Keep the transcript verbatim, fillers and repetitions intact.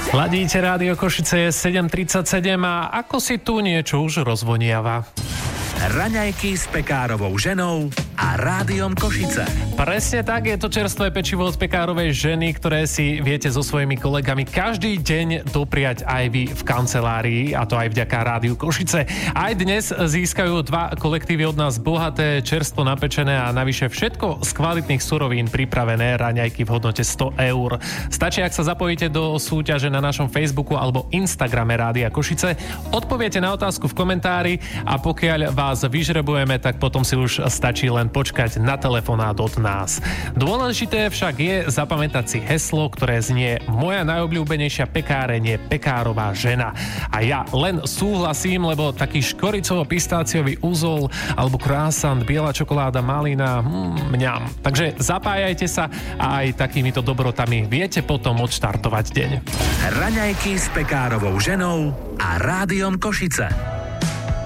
Ladíte Rádio Košice, je sedem tridsaťsedem a ako si tu niečo už rozvoniava. Raňajky s Pekárovou ženou a Rádiom Košice. Presne tak, je to čerstvé pečivo od Pekárovej ženy, ktoré si viete so svojimi kolegami každý deň dopriať aj vy v kancelárii, a to aj vďaka Rádiu Košice. Aj dnes získajú dva kolektívy od nás bohaté, čerstvo napečené a navyše všetko z kvalitných surovín pripravené raňajky v hodnote sto eur. Stačí, ak sa zapojíte do súťaže na našom Facebooku alebo Instagrame Rádia Košice, odpoviete na otázku v komentári a pokiaľ vás vyžrebujeme, tak potom si už stačí len počkať na telefonát od nás. Dôležité však je zapamätať si heslo, ktoré znie: moja najobľúbenejšia pekáreň je Pekárová žena. A ja len súhlasím, lebo taký škoricovo-pistáciový úzol alebo croissant, biela čokoláda, malina, mm, mňam. Takže zapájajte sa a aj takýmito dobrotami viete potom odštartovať deň. Raňajky s Pekárovou ženou a Rádiom Košice.